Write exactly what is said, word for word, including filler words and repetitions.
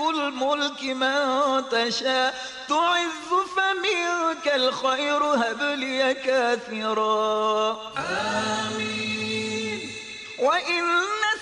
الملك من تشاء تعز فمنك الخير هب لي كاثرا.